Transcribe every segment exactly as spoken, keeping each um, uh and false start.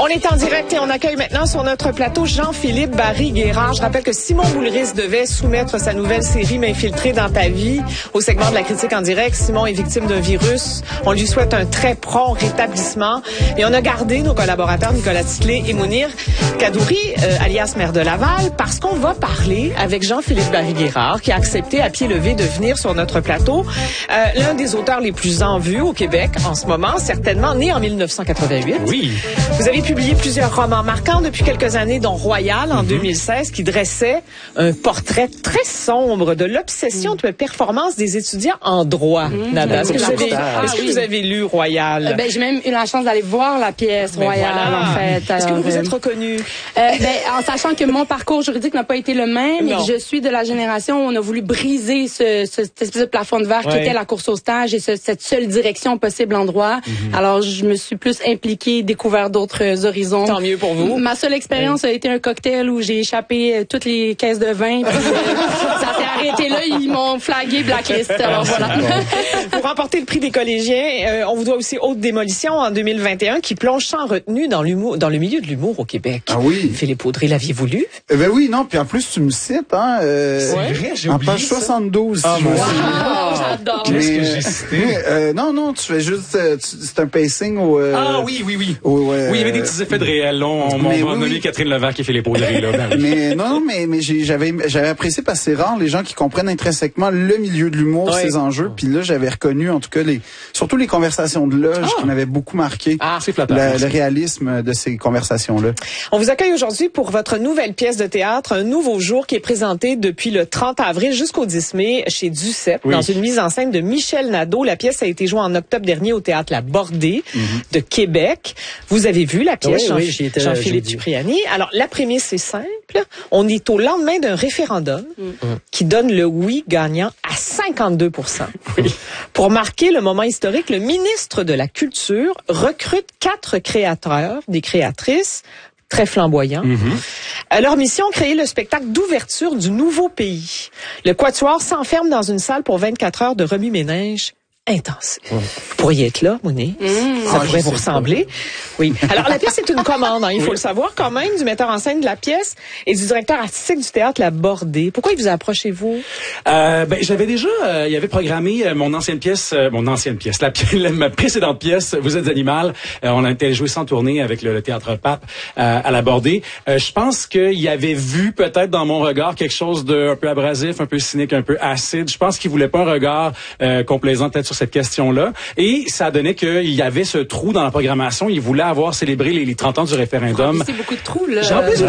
On est en direct et on accueille maintenant sur notre plateau Jean-Philippe Barry-Guérard. Je rappelle que Simon Boulris devait soumettre sa nouvelle série M'infiltrer dans ta vie au segment de la critique en direct. Simon est victime d'un virus. On lui souhaite un très prompt rétablissement. Et on a gardé nos collaborateurs Nicolas Ticlé et Mounir Kadouri, euh, alias maire de Laval, parce qu'on va parler avec Jean-Philippe Barry-Guérard qui a accepté à pied levé de venir sur notre plateau. Euh, l'un des auteurs les plus en vue au Québec en ce moment, certainement né en mille neuf cent quatre-vingt-huit. Oui. Vous avez publié plusieurs romans marquants depuis quelques années, dont Royal en mm-hmm. deux mille seize, qui dressait un portrait très sombre de l'obsession mm. de performance des étudiants en droit. Mm. Nada, est-ce que, vous avez, ah, est-ce que oui. vous avez lu Royal? Euh, ben, j'ai même eu la chance d'aller voir la pièce ben Royal, voilà. en fait. Est-ce que vous vous êtes reconnu? Euh, ben, en sachant que mon parcours juridique n'a pas été le même non. et que je suis de la génération où on a voulu briser ce, ce, cette espèce de plafond de verre ouais. qui était la course au stage et ce, cette seule direction possible en droit. Mm-hmm. Alors, je me suis plus impliquée, découvert d'autres horizons. Tant mieux pour vous. Ma seule expérience oui. a été un cocktail où j'ai échappé toutes les caisses de vin. Puis, euh, ça s'est arrêté là, ils m'ont flagué blacklist. Alors voilà. Pour remporter le prix des collégiens, euh, on vous doit aussi Haute Démolition en deux mille vingt et un qui plonge sans retenue dans l'humour, dans le milieu de l'humour au Québec. Ah oui. Philippe Audrey, l'aviez-vous lu? Eh ben oui, non, puis en plus tu me cites, hein. Euh, C'est vrai, j'ai en oublié page ça. soixante-douze. Ah, si moi je aussi. Ah, j'adore. Qu'est-ce que j'ai cité? Mais, euh, non, non, tu fais juste, euh, tu, c'est un pacing au. Euh, ah oui, oui, oui. Au, euh, oui, il y avait des petits effets de réel. Là, on m'a oui, nommé oui. Catherine Levac et Philippe Audrey. Là, ben, oui. Mais non, non, mais, mais j'ai, j'avais, j'avais apprécié parce que c'est rare les gens qui comprennent intrinsèquement le milieu de l'humour, ouais. ses enjeux. Puis là, j'avais reconnu en tout cas les, surtout les conversations de loge ah. qui m'avaient beaucoup marqué. Ah, c'est flatteur. Le, le réalisme de ces conversations-là. On vous accueille aujourd'hui pour votre nouvelle pièce de théâtre, Un nouveau jour, qui est présentée depuis le trente avril jusqu'au dix mai chez Duceppe, oui. dans une mise en scène de Michel Nadeau. La pièce a été jouée en octobre dernier au théâtre La Bordée mm-hmm. de Québec. Vous avez vu la pièce, oui, Jean- oui, Jean-Philippe Cipriani. Alors, la prémisse est simple. On est au lendemain d'un référendum mm. qui donne le oui gagnant à cinquante-deux pour cent. Oui. Pour marquer le moment historique, le ministre de la Culture recrute quatre créateurs, des créatrices, très flamboyants. Mm-hmm. Leur mission, créer le spectacle d'ouverture du nouveau pays. Le Quatuor s'enferme dans une salle pour vingt-quatre heures de remue-ménage intense. Mmh. Vous pourriez être là, Mouni. Mmh. Ça ah, pourrait vous ressembler. Pas. Oui. Alors, la pièce est une commande, hein, il faut oui. le savoir quand même, du metteur en scène de la pièce et du directeur artistique du théâtre La Bordée. Pourquoi il vous a approché, vous? Euh, ben, j'avais déjà, euh, il avait programmé euh, mon ancienne pièce, euh, mon ancienne pièce, la, la ma précédente pièce, Vous êtes animal. Euh, on a été joué sans tournée avec le, le théâtre Pape euh, à La Bordée. Euh, je pense qu'il avait vu peut-être dans mon regard quelque chose de un peu abrasif, un peu cynique, un peu acide. Je pense qu'il voulait pas un regard euh, complaisant peut-être sur cette question-là. Et ça donnait qu'il y avait ce trou dans la programmation. Il voulait avoir célébré les, les trente ans du référendum. C'est beaucoup de trous, là. J'en plus,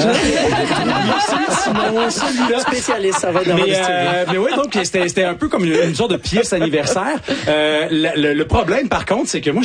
celui-là, spécialiste, ça va être dans mais, euh, mais oui, donc, c'était, c'était un peu comme une, une sorte de pièce anniversaire. Euh, le, le, le problème, par contre, c'est que moi,